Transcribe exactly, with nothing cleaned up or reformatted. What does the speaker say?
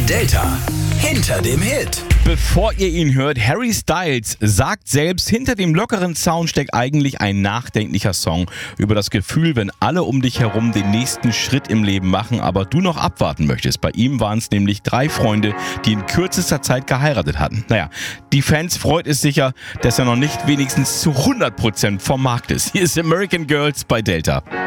Delta hinter dem Hit. Bevor ihr ihn hört, Harry Styles sagt selbst, hinter dem lockeren Sound steckt eigentlich ein nachdenklicher Song über das Gefühl, wenn alle um dich herum den nächsten Schritt im Leben machen, aber du noch abwarten möchtest. Bei ihm waren es nämlich drei Freunde, die in kürzester Zeit geheiratet hatten. Naja, die Fans freut es sicher, dass er noch nicht wenigstens zu hundert Prozent vom Markt ist. Hier ist American Girls bei Delta.